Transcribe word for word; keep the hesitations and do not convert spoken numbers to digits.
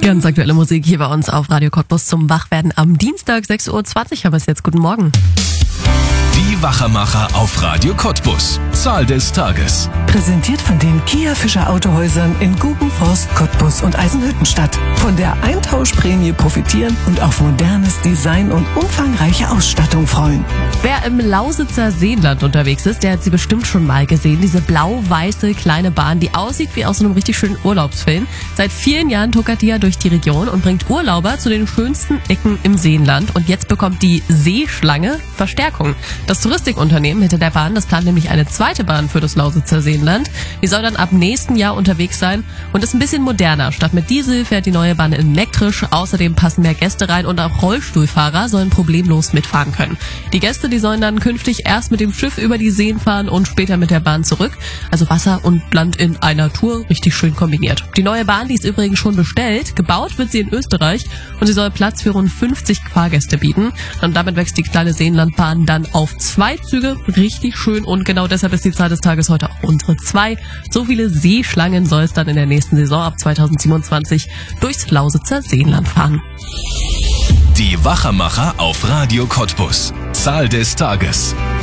Ganz aktuelle Musik hier bei uns auf Radio Cottbus zum Wachwerden am Dienstag, sechs Uhr zwanzig haben wir es jetzt. Guten Morgen. Die Wachermacher auf Radio Cottbus. Zahl des Tages. Präsentiert von den Kia Fischer Autohäusern in Gubenforst, Cottbus und Eisenhüttenstadt. Von der Eintauschprämie profitieren und auf modernes Design und umfangreiche Ausstattung freuen. Wer im Lausitzer Seenland unterwegs ist, der hat sie bestimmt schon mal gesehen. Diese blau-weiße kleine Bahn, die aussieht wie aus so einem richtig schönen Urlaubsfilm. Seit vielen Jahren tuckert die ja durch die Region und bringt Urlauber zu den schönsten Ecken im Seenland. Und jetzt bekommt die Seeschlange Verstärkung. Das Touristikunternehmen hinter der Bahn, das plant nämlich eine zweite Bahn für das Lausitzer Seenland. Die soll dann ab nächsten Jahr unterwegs sein und ist ein bisschen moderner. Statt mit Diesel fährt die neue Bahn elektrisch. Außerdem passen mehr Gäste rein und auch Rollstuhlfahrer sollen problemlos mitfahren können. Die Gäste, die sollen dann künftig erst mit dem Schiff über die Seen fahren und später mit der Bahn zurück. Also Wasser und Land in einer Tour, richtig schön kombiniert. Die neue Bahn, die ist übrigens schon bestellt. Gebaut wird sie in Österreich und sie soll Platz für rund fünfzig Fahrgäste bieten. Und damit wächst die kleine Seenlandbahn dann auf zwei Züge. Richtig schön und genau deshalb ist die Zahl des Tages heute auch unsere zwei. So viele Seeschlangen soll es dann in der nächsten Saison ab zweitausendsiebenundzwanzig durchs Lausitzer Seenland fahren. Die Wachermacher auf Radio Cottbus. Zahl des Tages.